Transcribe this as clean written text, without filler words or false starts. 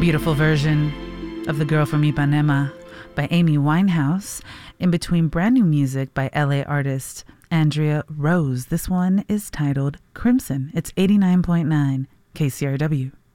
beautiful version of The Girl from Ipanema by Amy Winehouse, in between brand new music by LA artist Andrea Rose. This one is titled Crimson. It's 89.9 KCRW.